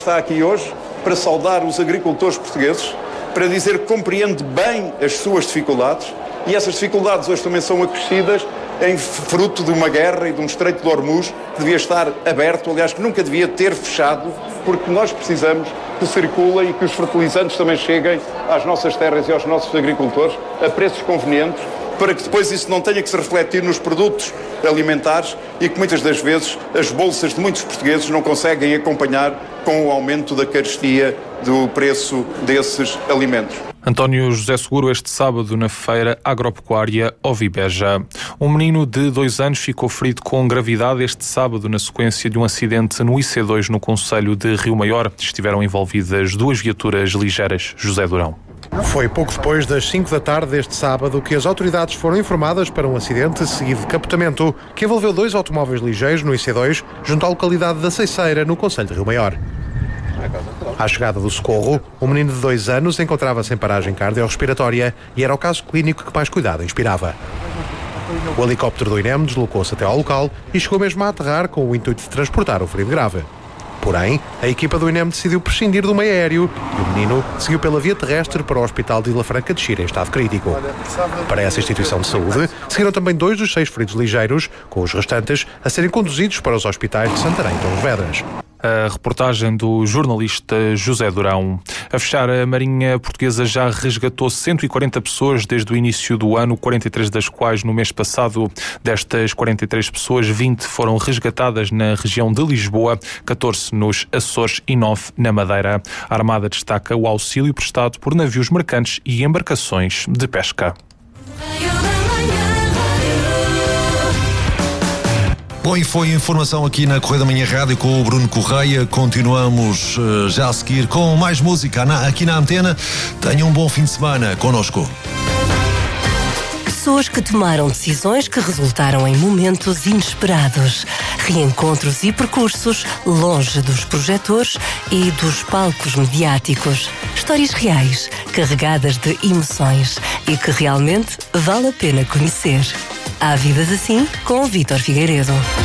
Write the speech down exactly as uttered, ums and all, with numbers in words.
Está aqui hoje para saudar os agricultores portugueses, para dizer que compreende bem as suas dificuldades, e essas dificuldades hoje também são acrescidas em fruto de uma guerra e de um estreito de Hormuz que devia estar aberto, aliás, que nunca devia ter fechado, porque nós precisamos que circule e que os fertilizantes também cheguem às nossas terras e aos nossos agricultores a preços convenientes, para que depois isso não tenha que se refletir nos produtos alimentares e que muitas das vezes as bolsas de muitos portugueses não conseguem acompanhar com o aumento da carestia do preço desses alimentos. António José Seguro, este sábado na feira agropecuária Ovibeja. Um menino de dois anos ficou ferido com gravidade este sábado na sequência de um acidente no I C dois no concelho de Rio Maior. Estiveram envolvidas duas viaturas ligeiras. José Durão. Foi pouco depois das cinco da tarde deste sábado que as autoridades foram informadas para um acidente seguido de capotamento que envolveu dois automóveis ligeiros no I C dois junto à localidade da Ceiceira, no concelho de Rio Maior. À chegada do socorro, o menino de dois anos encontrava-se em paragem cardiorrespiratória e era o caso clínico que mais cuidado inspirava. O helicóptero do I N E M deslocou-se até ao local e chegou mesmo a aterrar com o intuito de transportar o ferido grave. Porém, a equipa do I N E M decidiu prescindir do meio aéreo e o menino seguiu pela via terrestre para o Hospital de Vila Franca de Xira em estado crítico. Para essa instituição de saúde, seguiram também dois dos seis feridos ligeiros, com os restantes a serem conduzidos para os hospitais de Santarém e Torres Vedras. A reportagem do jornalista José Durão. A fechar, a Marinha Portuguesa já resgatou cento e quarenta pessoas desde o início do ano, quarenta e três das quais no mês passado. Destas quarenta e três pessoas, vinte foram resgatadas na região de Lisboa, catorze nos Açores e nove na Madeira. A Armada destaca o auxílio prestado por navios mercantes e embarcações de pesca. Bom, e foi a informação aqui na Correio da Manhã Rádio com o Bruno Correia. Continuamos uh, já a seguir com mais música na, aqui na Antena. Tenham um bom fim de semana connosco. Pessoas que tomaram decisões que resultaram em momentos inesperados. Reencontros e percursos longe dos projetores e dos palcos mediáticos. Histórias reais, carregadas de emoções e que realmente vale a pena conhecer. Há vidas assim com o Vítor Figueiredo.